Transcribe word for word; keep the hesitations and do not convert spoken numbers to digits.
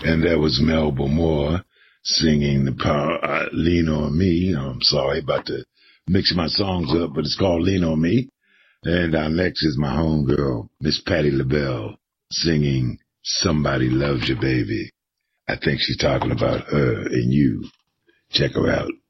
And that was Melba Moore singing the power, uh, Lean On Me. I'm sorry about to mix my songs up, but it's called Lean On Me. And our next is my homegirl, Miss Patti LaBelle, singing Somebody Loves You, Baby. I think she's talking about her and you. Check her out.